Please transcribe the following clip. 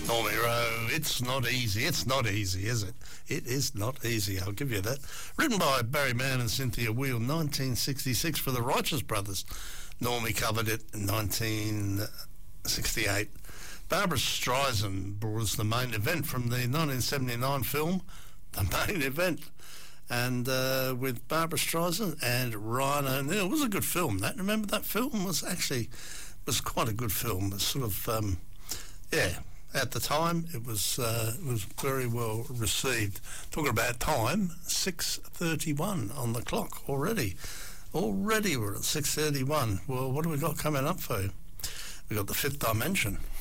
Normie Rowe, it's not easy. It's not easy, is it? It is not easy, I'll give you that. Written by Barry Mann and Cynthia Weil, 1966 for the Righteous Brothers. Normie covered it in 1968. Barbra Streisand was the main event from the 1979 film, The Main Event. And with Barbra Streisand and Ryan O'Neal. It was a good film, that. Remember that film? Was quite a good film. It was sort of, at the time, it was very well received. Talking about time, 6:31 on the clock already. Already we're at 6:31. Well, what have we got coming up for you? We've got The Fifth Dimension.